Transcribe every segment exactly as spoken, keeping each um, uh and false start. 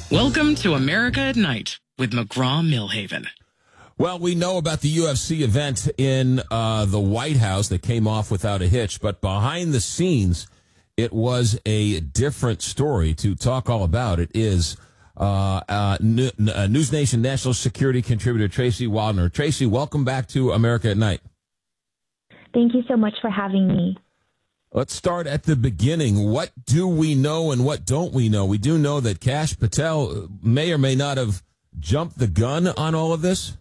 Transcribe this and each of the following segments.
Welcome to America at Night with McGraw-Millhaven. Well, we know about the U F C event in uh, the White House that came off without a hitch, but behind the scenes, it was a different story. To talk all about it is uh, uh, N- N- News Nation national security contributor Tracy Waldner. Tracy, welcome back to America at Night. Thank you so much for having me. Let's start at the beginning. What do we know and what don't we know? We do know that Kash Patel may or may not have jumped the gun on all of this.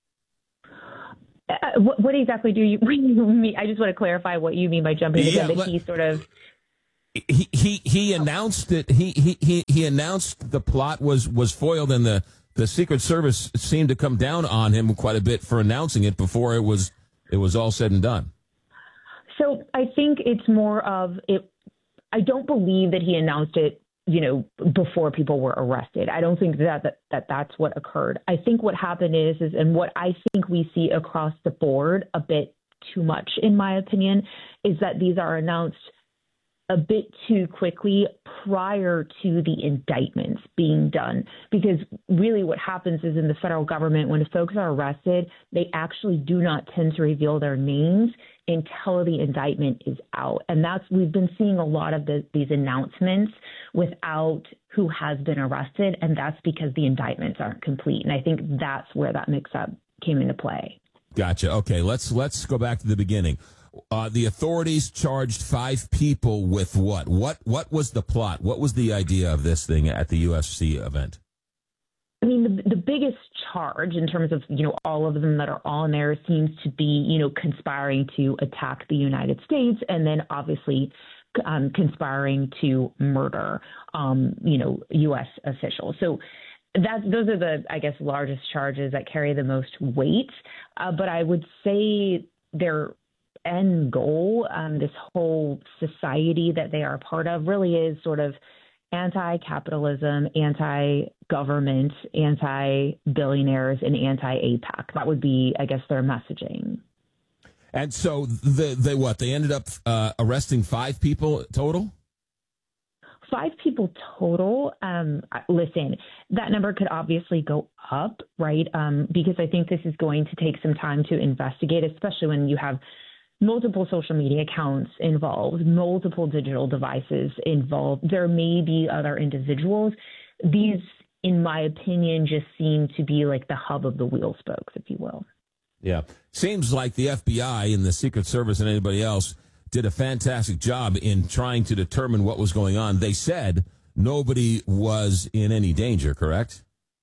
Uh, what, what exactly do you mean? I just want to clarify what you mean by jumping the Yeah, gun. That let, he sort of he he he announced it. He he he he announced the plot was was foiled, and the the Secret Service seemed to come down on him quite a bit for announcing it before it was it was all said and done. So I think it's more of it. I don't believe that he announced it, you know, before people were arrested. I don't think that, that, that that's what occurred. I think what happened is, is, and what I think we see across the board a bit too much, in my opinion, is that these are announced a bit too quickly prior to the indictments being done. Because really what happens is in the federal government, when folks are arrested, they actually do not tend to reveal their names until the indictment is out. And that's, we've been seeing a lot of the, these announcements without who has been arrested. And that's because the indictments aren't complete. And I think that's where that mix up came into play. Gotcha. Okay, let's let's go back to the beginning. Uh, the authorities charged five people with what? What what was the plot? What was the idea of this thing at the U F C event? I mean, the, the biggest charge in terms of, you know, all of them that are on there seems to be, you know, conspiring to attack the United States and then obviously um, conspiring to murder, um, you know, U S officials. So that those are the, I guess, largest charges that carry the most weight. Uh, but I would say their end goal, um, this whole society that they are a part of, really is sort of anti-capitalism, anti-government, anti-billionaires, and anti-A PAC. That would be, I guess, their messaging. And so the, they what? They ended up uh, arresting five people total? Five people total. Um, listen, that number could obviously go up, right? Um, because I think this is going to take some time to investigate, especially when you have multiple social media accounts involved, multiple digital devices involved. There may be other individuals. These, in my opinion, just seem to be like the hub of the wheel spokes, if you will. Yeah. Seems like the F B I and the Secret Service and anybody else did a fantastic job in trying to determine what was going on. They said nobody was in any danger, correct?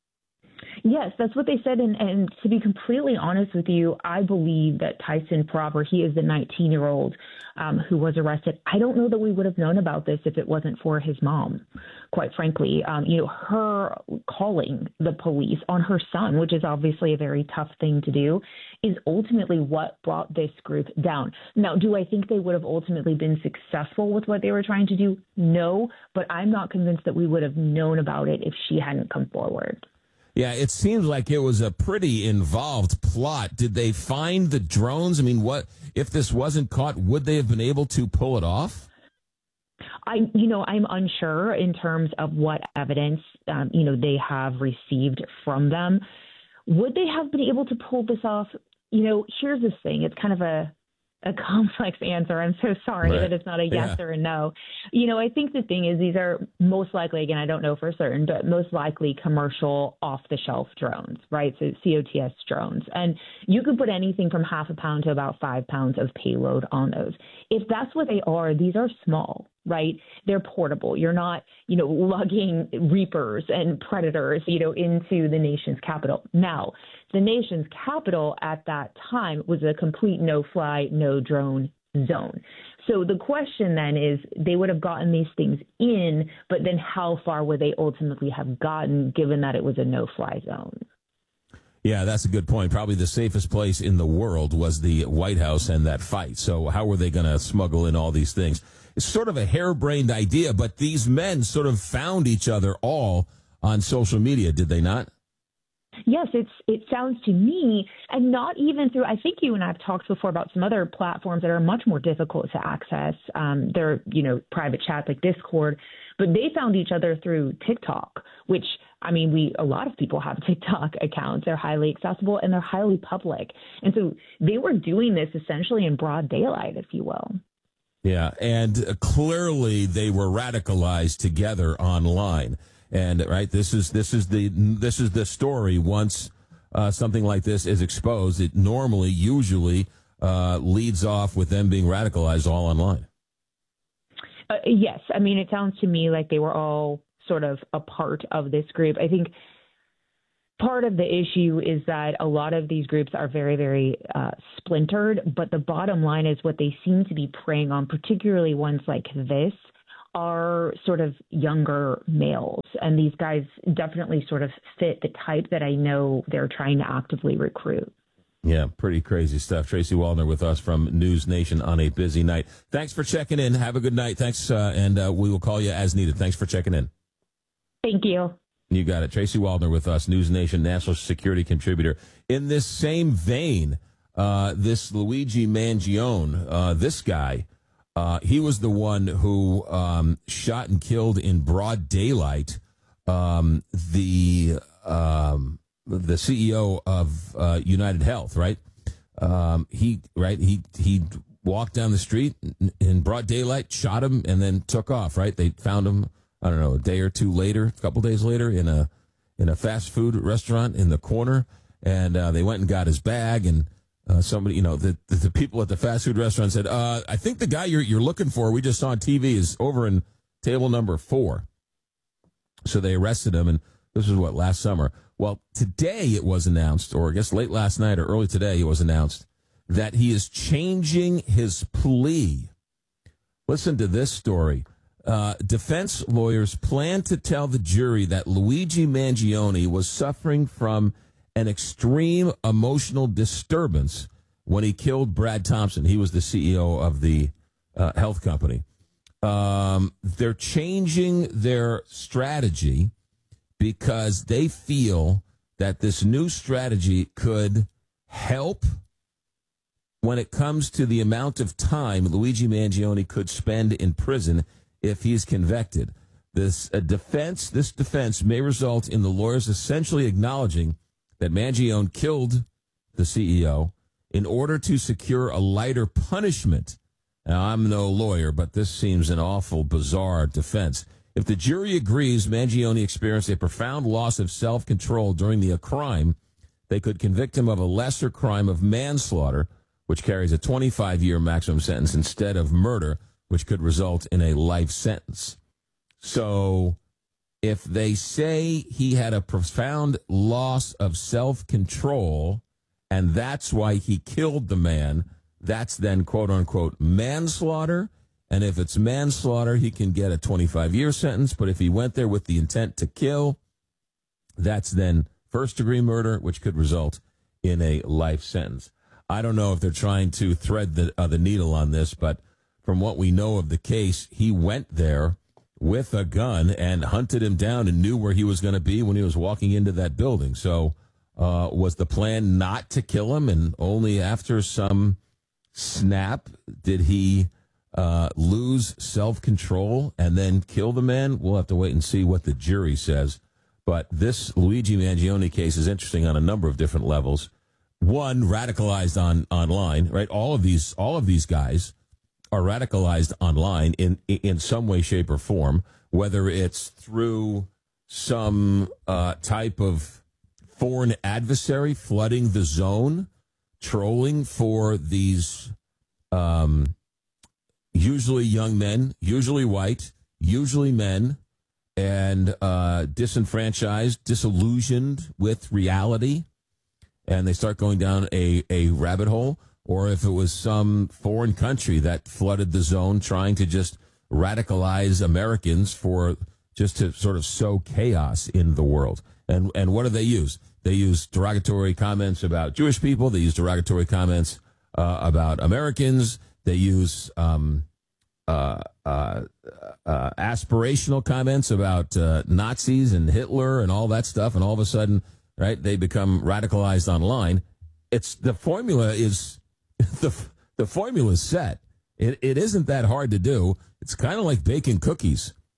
Yes, that's what they said. And, and to be completely honest with you, I believe that Tyson Prober, he is the nineteen-year-old um, who was arrested. I don't know that we would have known about this if it wasn't for his mom, quite frankly. Um, you know, her calling the police on her son, which is obviously a very tough thing to do, is ultimately what brought this group down. Now, do I think they would have ultimately been successful with what they were trying to do? No, but I'm not convinced that we would have known about it if she hadn't come forward. Yeah, it seems like it was a pretty involved plot. Did they find the drones? I mean, what if this wasn't caught? Would they have been able to pull it off? I, you know, I'm unsure in terms of what evidence, um, you know, they have received from them. Would they have been able to pull this off? You know, here's this thing. It's kind of a a complex answer. I'm so sorry right. that it's not a yes yeah. or a no. You know, I think the thing is these are most likely, again, I don't know for certain, but most likely commercial off-the-shelf drones, right? So C O T S drones. And you could put anything from half a pound to about five pounds of payload on those. If that's what they are, these are small, right? They're portable. You're not, you know, lugging reapers and predators, you know, into the nation's capital. Now, the nation's capital at that time was a complete no-fly, no-drone zone. So the question then is they would have gotten these things in, but then how far would they ultimately have gotten given that it was a no-fly zone? Yeah, that's a good point. Probably the safest place in the world was the White House and that fight. So how were they going to smuggle in all these things? It's sort of a harebrained idea, but these men sort of found each other all on social media, did they not? Yes, it's it sounds to me, and not even through, I think you and I have talked before about some other platforms that are much more difficult to access. Um, they're, you know, private chats like Discord, but they found each other through TikTok, which I mean, we a lot of people have TikTok accounts. They're highly accessible and they're highly public. And so they were doing this essentially in broad daylight, if you will. Yeah, and uh, clearly they were radicalized together online. And right, this is this is the this is the story. Once uh, something like this is exposed, it normally, usually, uh, leads off with them being radicalized all online. Uh, yes, I mean, it sounds to me like they were all sort of a part of this group. I think part of the issue is that a lot of these groups are very, very uh, splintered, but the bottom line is what they seem to be preying on, particularly ones like this, are sort of younger males. And these guys definitely sort of fit the type that I know they're trying to actively recruit. Yeah, pretty crazy stuff. Tracy Waldner with us from News Nation on a busy night. Thanks for checking in. Have a good night. Thanks, uh, and uh, we will call you as needed. Thanks for checking in. Thank you. You got it. Tracy Waldner with us, News Nation national security contributor. In this same vein, uh, this Luigi Mangione, uh, this guy, uh, he was the one who um, shot and killed in broad daylight um, the... Um, the C E O of uh, United Health, right? Um, he right he he walked down the street in broad daylight, shot him, and then took off. Right? They found him, I don't know, a day or two later, a couple days later, in a in a fast food restaurant in the corner, and uh, they went and got his bag. And uh, somebody, you know, the, the the people at the fast food restaurant said, uh, "I think the guy you're you're looking for, we just saw on T V, is over in table number four." So they arrested him, and this was what, last summer. Well, today it was announced, or I guess late last night or early today it was announced, that he is changing his plea. Listen to this story. Uh, defense lawyers plan to tell the jury that Luigi Mangione was suffering from an extreme emotional disturbance when he killed Brad Thompson. He was the C E O of the uh, health company. Um, they're changing their strategy because they feel that this new strategy could help when it comes to the amount of time Luigi Mangione could spend in prison if he's convicted. This a defense, this defense may result in the lawyers essentially acknowledging that Mangione killed the C E O in order to secure a lighter punishment. Now, I'm no lawyer, but this seems an awful, bizarre defense. If the jury agrees Mangione experienced a profound loss of self-control during the crime, they could convict him of a lesser crime of manslaughter, which carries a twenty-five year maximum sentence, instead of murder, which could result in a life sentence. So if they say he had a profound loss of self-control, and that's why he killed the man, that's then, quote-unquote, manslaughter. And if it's manslaughter, he can get a twenty-five year sentence. But if he went there with the intent to kill, that's then first-degree murder, which could result in a life sentence. I don't know if they're trying to thread the, uh, the needle on this, but from what we know of the case, he went there with a gun and hunted him down and knew where he was going to be when he was walking into that building. So uh, was the plan not to kill him, and only after some snap did he uh, lose self-control and then kill the man? We'll have to wait and see what the jury says. But this Luigi Mangione case is interesting on a number of different levels. One, radicalized on online, right? All of these, all of these guys are radicalized online in in some way, shape, or form. Whether it's through some uh, type of foreign adversary flooding the zone, trolling for these um, usually young men, usually white, usually men, and uh, disenfranchised, disillusioned with reality, and they start going down a, a rabbit hole, or if it was some foreign country that flooded the zone trying to just radicalize Americans for just to sort of sow chaos in the world. And and what do they use? They use derogatory comments about Jewish people. They use derogatory comments uh, about Americans. They use um, uh, uh, uh, aspirational comments about uh, Nazis and Hitler and all that stuff. And all of a sudden, right, they become radicalized online. It's the formula is the the formula is set. It it isn't that hard to do. It's kind of like baking cookies.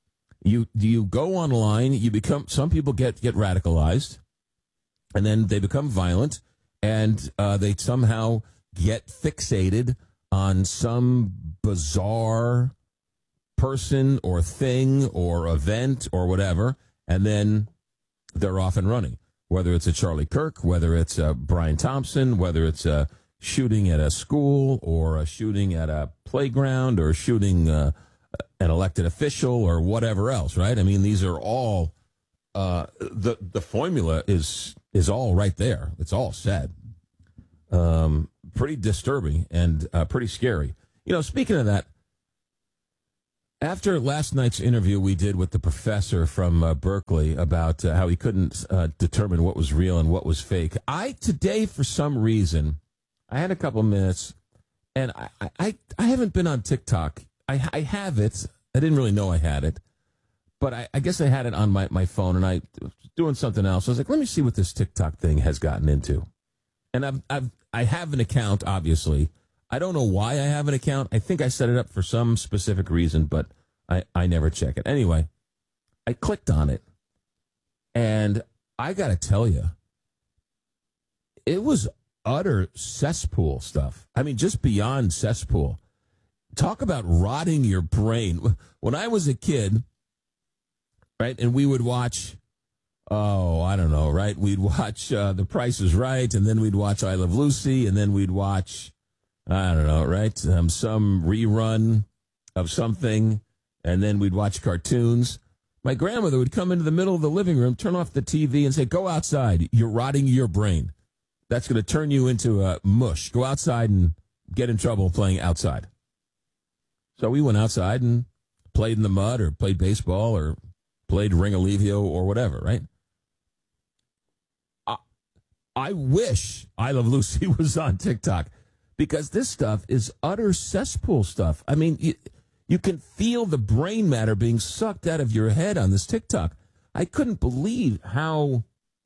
You you go online, you become, some people get, get radicalized, and then they become violent, and uh, they somehow get fixated on some bizarre person or thing or event or whatever, and then they're off and running. Whether it's a Charlie Kirk, whether it's a Brian Thompson, whether it's a shooting at a school or a shooting at a playground or shooting uh, an elected official or whatever else, right? I mean, these are all, uh, the the formula is is all right there. It's all said. Um, pretty disturbing and uh, pretty scary. You know, speaking of that, after last night's interview we did with the professor from uh, Berkeley about uh, how he couldn't uh, determine what was real and what was fake, I today, for some reason, I had a couple minutes, and I, I, I haven't been on TikTok. I, I have it. I didn't really know I had it, but I, I guess I had it on my, my phone, and I was doing something else. I was like, let me see what this TikTok thing has gotten into. And I've, I've, I have an account, obviously. I don't know why I have an account. I think I set it up for some specific reason, but I, I never check it. Anyway, I clicked on it, and I got to tell you, it was utter cesspool stuff. I mean, just beyond cesspool. Talk about rotting your brain. When I was a kid, right, and we would watch, oh, I don't know, right? We'd watch uh, The Price is Right, and then we'd watch I Love Lucy, and then we'd watch, I don't know, right, um, some rerun of something, and then we'd watch cartoons. My grandmother would come into the middle of the living room, turn off the T V, and say, go outside. You're rotting your brain. That's going to turn you into a mush. Go outside and get in trouble playing outside. So we went outside and played in the mud or played baseball or played Ring Alivio or whatever, right? I, I wish I Love Lucy was on TikTok, because this stuff is utter cesspool stuff. I mean, you, you can feel the brain matter being sucked out of your head on this TikTok. I couldn't believe how,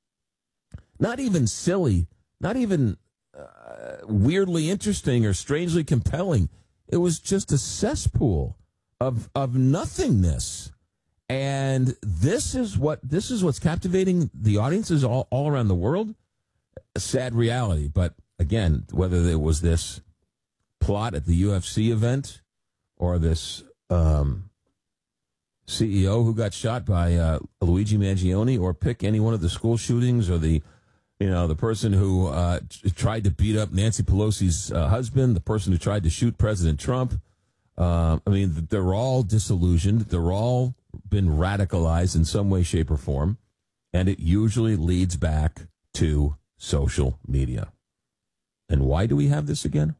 not even silly, not even uh, weirdly interesting or strangely compelling. It was just a cesspool of of nothingness. And this is what this is what's captivating the audiences all, all around the world. A sad reality. But again, whether it was this plot at the U F C event or this um, C E O who got shot by uh, Luigi Mangione, or pick any one of the school shootings, or the You know, the person who uh, t- tried to beat up Nancy Pelosi's uh, husband, the person who tried to shoot President Trump. Uh, I mean, they're all disillusioned. They're all been radicalized in some way, shape, or form. And it usually leads back to social media. And why do we have this again?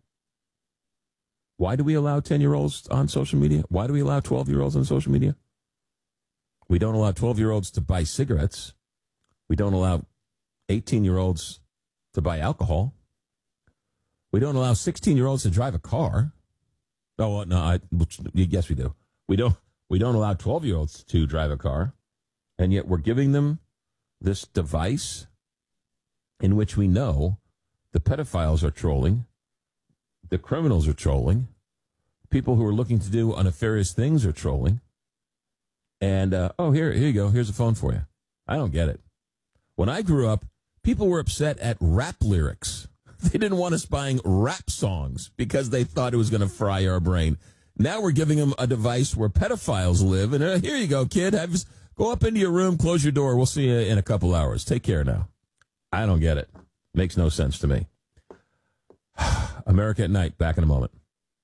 Why do we allow ten-year-olds on social media? Why do we allow twelve-year-olds on social media? We don't allow twelve-year-olds to buy cigarettes. We don't allow eighteen-year-olds to buy alcohol. We don't allow sixteen-year-olds to drive a car. Oh, no, I, yes, we do. We don't, we don't allow twelve-year-olds to drive a car, and yet we're giving them this device in which we know the pedophiles are trolling, the criminals are trolling, people who are looking to do nefarious things are trolling, and, uh, oh, here, here you go. Here's a phone for you. I don't get it. When I grew up, people were upset at rap lyrics. They didn't want us buying rap songs because they thought it was going to fry our brain. Now we're giving them a device where pedophiles live. And uh, here you go, kid. Have, go up into your room, close your door. We'll see you in a couple hours. Take care now. I don't get it. Makes no sense to me. America at Night. Back in a moment.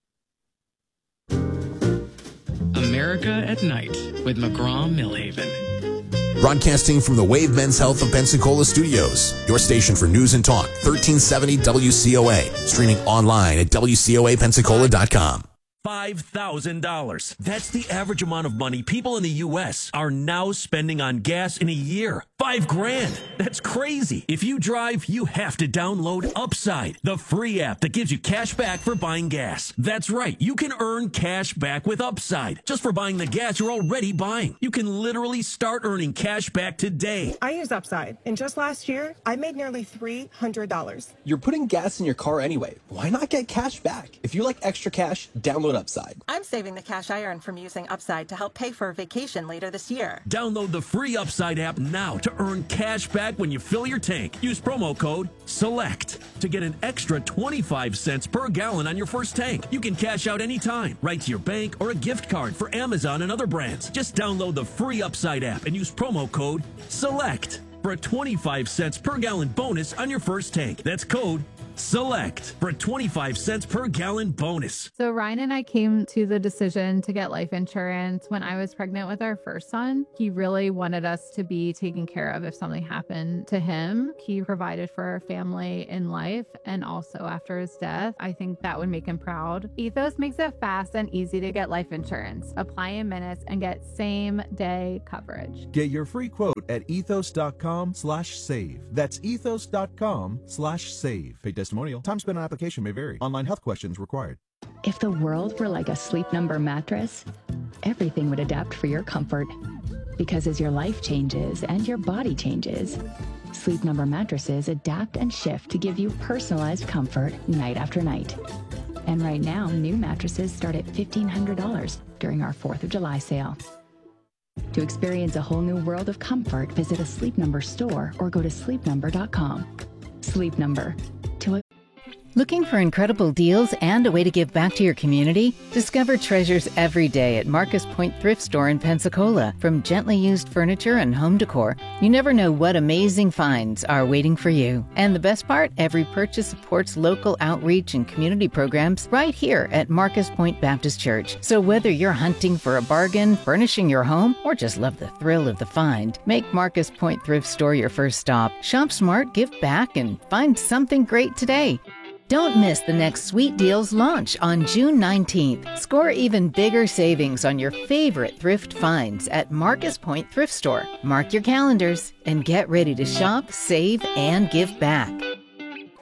America at Night with McGraw-Milhaven. Broadcasting from the Wave Men's Health of Pensacola Studios, your station for news and talk, thirteen seventy W C O A. Streaming online at W C O A Pensacola dot com. five thousand dollars. That's the average amount of money people in the U S are now spending on gas in a year. Five grand. That's crazy. If you drive, you have to download Upside, the free app that gives you cash back for buying gas. That's right. You can earn cash back with Upside just for buying the gas you're already buying. You can literally start earning cash back today. I use Upside, and just last year, I made nearly three hundred dollars. You're putting gas in your car anyway. Why not get cash back? If you like extra cash, download Download Upside. I'm saving the cash I earn from using Upside to help pay for a vacation later this year. Download the free Upside app now to earn cash back when you fill your tank. Use promo code SELECT to get an extra twenty-five cents per gallon on your first tank. You can cash out anytime, right to your bank or a gift card for Amazon and other brands. Just download the free Upside app and use promo code SELECT for a twenty-five cents per gallon bonus on your first tank. That's code SELECT for a twenty-five cents per gallon bonus. So Ryan and I came to the decision to get life insurance when I was pregnant with our first son. He really wanted us to be taken care of if something happened to him. He provided for our family in life and also after his death. I think that would make him proud. Ethos makes it fast and easy to get life insurance. Apply in minutes and get same day coverage. Get your free quote at ethos.com slash save. That's ethos.com slash save. Pay testimonial. Time spent on application may vary. Online health questions required. If the world were like a Sleep Number mattress, everything would adapt for your comfort. Because as your life changes and your body changes, Sleep Number mattresses adapt and shift to give you personalized comfort night after night. And right now, new mattresses start at fifteen hundred dollars during our fourth of July sale. To experience a whole new world of comfort, visit a Sleep Number store or go to sleep number dot com. Sleep Number. To a- Looking for incredible deals and a way to give back to your community? Discover treasures every day at Marcus Point Thrift Store in Pensacola. From gently used furniture and home decor, you never know what amazing finds are waiting for you. And the best part? Every purchase supports local outreach and community programs right here at Marcus Point Baptist Church. So whether you're hunting for a bargain, furnishing your home, or just love the thrill of the find, make Marcus Point Thrift Store your first stop. Shop smart, give back, and find something great today. Don't miss the next Sweet Deals launch on June nineteenth. Score even bigger savings on your favorite thrift finds at Marcus Point Thrift Store. Mark your calendars and get ready to shop, save, and give back.